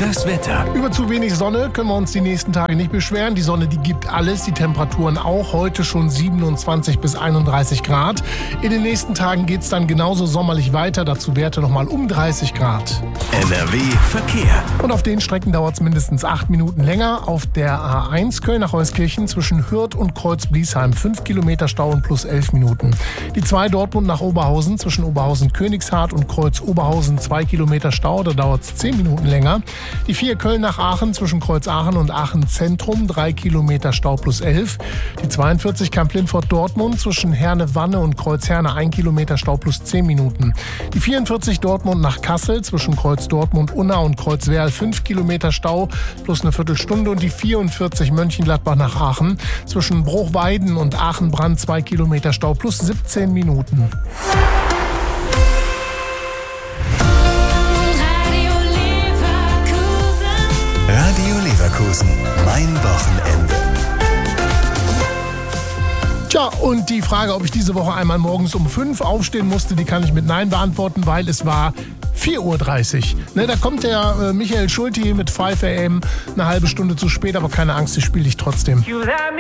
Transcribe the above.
Das Wetter. Über zu wenig Sonne können wir uns die nächsten Tage nicht beschweren. Die Sonne, die gibt alles, die Temperaturen auch. Heute schon 27 bis 31 Grad. In den nächsten Tagen geht es dann genauso sommerlich weiter. Dazu Werte nochmal um 30 Grad. NRW Verkehr. Und auf den Strecken dauert es mindestens 8 Minuten länger. Auf der A1 Köln nach Euskirchen zwischen Hürth und Kreuz-Bliesheim 5 Kilometer Stau und plus 11 Minuten. Die 2 Dortmund nach Oberhausen zwischen Oberhausen-Königshardt und Kreuz-Oberhausen 2 Kilometer Stau. Da dauert es 10 Minuten länger. Die 4 Köln nach Aachen zwischen Kreuz-Aachen und Aachen-Zentrum 3 Kilometer Stau plus 11. Die 42 Kamp-Lindfort-Dortmund zwischen Herne-Wanne und Kreuz-Herne 1 Kilometer Stau plus 10 Minuten. Die 44 Dortmund nach Kassel zwischen Kreuz-Dortmund-Unna und Kreuz-Werl 5 Kilometer Stau plus eine Viertelstunde. Und die 44 Mönchengladbach nach Aachen zwischen Bruchweiden und Aachen-Brand 2 Kilometer Stau plus 17 Minuten. Radio Leverkusen. Mein Wochenende. Tja, und die Frage, ob ich diese Woche einmal morgens um 5 aufstehen musste, die kann ich mit Nein beantworten, weil es war 4.30 Uhr. Da kommt der Michael Schulte mit 5 AM eine halbe Stunde zu spät, aber keine Angst, ich spiele dich trotzdem.